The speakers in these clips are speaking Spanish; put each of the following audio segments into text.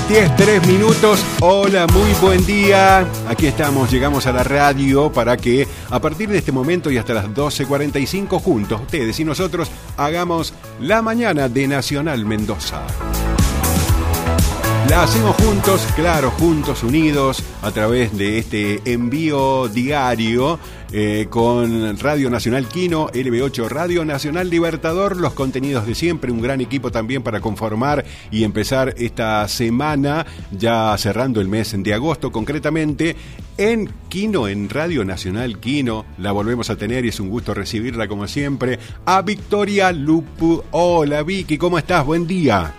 10:03. Hola, muy buen día. Aquí estamos, llegamos a la radio para que a partir de este momento y hasta las 12:45 juntos, ustedes y nosotros, hagamos la mañana de Nacional Mendoza. La hacemos juntos, claro, juntos, unidos, a través de este envío diario con Radio Nacional Quino, LB8 Radio Nacional Libertador, los contenidos de siempre, un gran equipo también para conformar y empezar esta semana, ya cerrando el mes de agosto, concretamente en Quino, en Radio Nacional Quino. La volvemos a tener y es un gusto recibirla como siempre, a Victoria Lupu. Hola Vicky, ¿cómo estás? Buen día.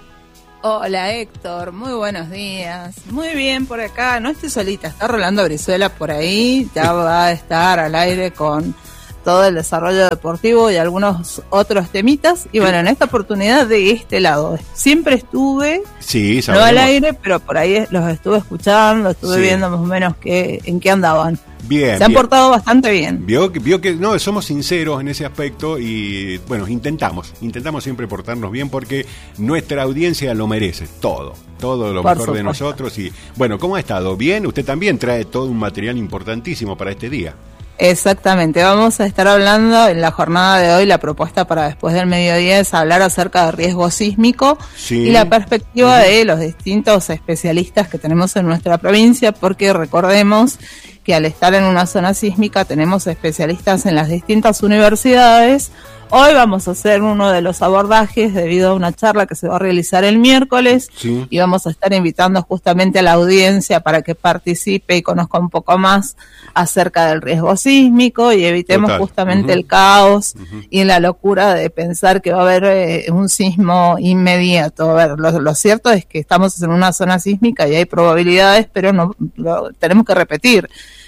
Hola Héctor, muy buenos días. Muy bien por acá, no estoy solita, está Rolando Brizuela por ahí, ya va a estar al aire con todo el desarrollo deportivo y algunos otros temitas. Y bueno, en esta oportunidad de este lado, siempre estuve, sí, no al aire, pero por ahí los estuve escuchando, estuve viendo más o menos en qué andaban. Bien, se han portado bastante bien. Vio que no, somos sinceros en ese aspecto y bueno, intentamos siempre portarnos bien porque nuestra audiencia lo merece, todo lo mejor de nosotros. Y bueno, ¿cómo ha estado? ¿Bien? Usted también trae todo un material importantísimo para este día. Exactamente, vamos a estar hablando en la jornada de hoy, la propuesta para después del mediodía es hablar acerca de riesgo sísmico y la perspectiva de los distintos especialistas que tenemos en nuestra provincia, porque recordemos que al estar en una zona sísmica tenemos especialistas en las distintas universidades. Hoy vamos a hacer uno de los abordajes debido a una charla que se va a realizar el miércoles y vamos a estar invitando justamente a la audiencia para que participe y conozca un poco más acerca del riesgo sísmico y evitemos justamente el caos y la locura de pensar que va a haber un sismo inmediato. A ver, lo cierto es que estamos en una zona sísmica y hay probabilidades, pero no tenemos que repetir,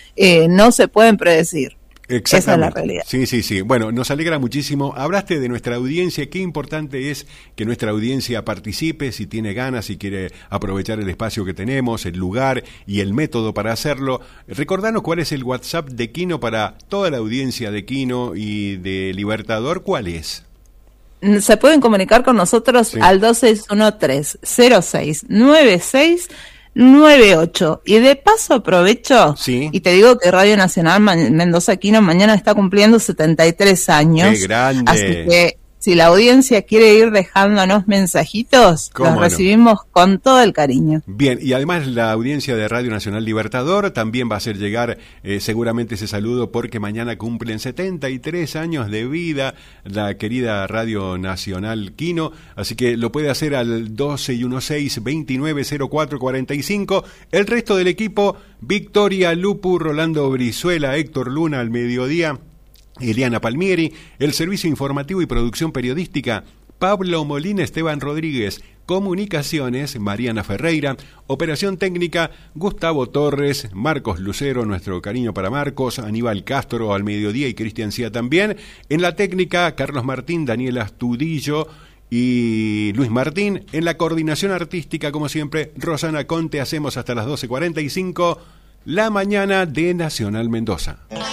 no se pueden predecir. Esa es la realidad. Sí. Bueno, nos alegra muchísimo. Hablaste de nuestra audiencia. Qué importante es que nuestra audiencia participe, si tiene ganas, si quiere aprovechar el espacio que tenemos, el lugar y el método para hacerlo. Recordanos cuál es el WhatsApp de Quino para toda la audiencia de Quino y de Libertador. ¿Cuál es? Se pueden comunicar con nosotros al 2613-069698. Y de paso aprovecho y te digo que Radio Nacional Mendoza Quino mañana está cumpliendo 73 años. ¡Qué grande! Así que si la audiencia quiere ir dejándonos mensajitos, los recibimos con todo el cariño. Bien, y además la audiencia de Radio Nacional Libertador también va a hacer llegar seguramente ese saludo porque mañana cumplen 73 años de vida la querida Radio Nacional Quino, así que lo puede hacer al 1216-290445. El resto del equipo, Victoria Lupu, Rolando Brizuela, Héctor Luna al mediodía, Eliana Palmieri, el servicio informativo y producción periodística, Pablo Molina, Esteban Rodríguez, comunicaciones, Mariana Ferreira, operación técnica, Gustavo Torres, Marcos Lucero, nuestro cariño para Marcos, Aníbal Castro al mediodía y Cristian Cía también, en la técnica, Carlos Martín, Daniela Astudillo y Luis Martín, en la coordinación artística, como siempre, Rosana Conte. Hacemos hasta las 12:45 la mañana de Nacional Mendoza.